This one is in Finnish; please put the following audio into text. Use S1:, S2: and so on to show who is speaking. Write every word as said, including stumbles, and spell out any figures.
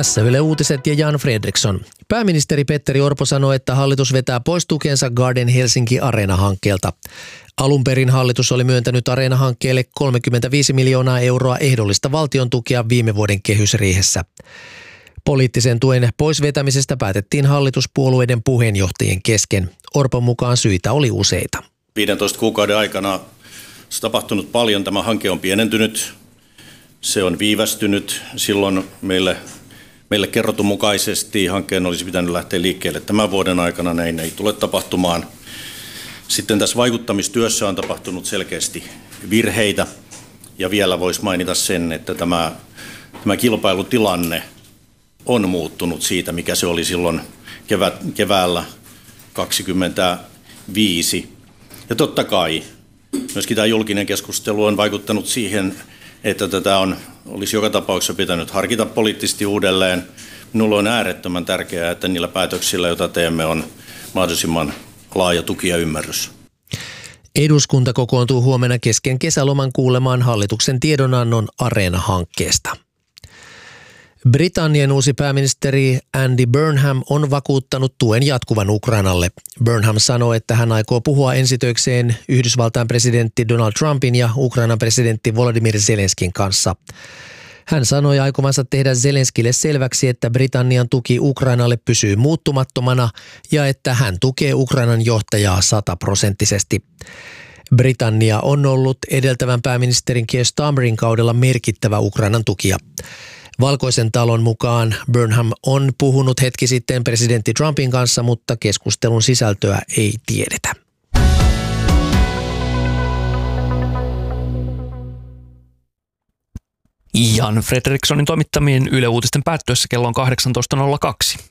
S1: Tässä Yle Uutiset ja Jan Fredriksson. Pääministeri Petteri Orpo sanoi, että hallitus vetää pois tukensa Garden Helsinki Areena-hankkeelta. Alun perin hallitus oli myöntänyt Areena-hankkeelle kolmekymmentäviisi miljoonaa euroa ehdollista valtion tukea viime vuoden kehysriihessä. Poliittisen tuen poisvetämisestä päätettiin hallituspuolueiden puheenjohtajien kesken. Orpon mukaan syitä oli useita.
S2: viidentoista kuukauden aikana on tapahtunut paljon. Tämä hanke on pienentynyt. Se on viivästynyt. Silloin meille, meille kerrotun mukaisesti hankkeen olisi pitänyt lähteä liikkeelle tämän vuoden aikana. Näin ei tule tapahtumaan. Sitten tässä vaikuttamistyössä on tapahtunut selkeästi virheitä. Ja vielä voisi mainita sen, että tämä, tämä kilpailutilanne on muuttunut siitä, mikä se oli silloin kevät, keväällä kaksikymmentäviisi. Ja totta kai myöskin tämä julkinen keskustelu on vaikuttanut siihen, että tätä on, olisi joka tapauksessa pitänyt harkita poliittisesti uudelleen. Minulle on äärettömän tärkeää, että niillä päätöksillä, joita teemme, on mahdollisimman laaja tuki ja ymmärrys.
S1: Eduskunta kokoontuu huomenna kesken kesäloman kuulemaan hallituksen tiedonannon Areena-hankkeesta. Britannian uusi pääministeri Andy Burnham on vakuuttanut tuen jatkuvan Ukrainalle. Burnham sanoi, että hän aikoo puhua ensitöikseen Yhdysvaltain presidentti Donald Trumpin ja Ukrainan presidentti Volodymyr Zelenskin kanssa. Hän sanoi aikovansa tehdä Zelenskille selväksi, että Britannian tuki Ukrainalle pysyy muuttumattomana ja että hän tukee Ukrainan johtajaa sataprosenttisesti. Britannia on ollut edeltävän pääministerin Keir Starmerin kaudella merkittävä Ukrainan tukija. Valkoisen talon mukaan Burnham on puhunut hetki sitten presidentti Trumpin kanssa, mutta keskustelun sisältöä ei tiedetä.
S3: Jan Fredrikssonin toimittamien Yle Uutisten päättyessä kello on kahdeksantoista nolla kaksi.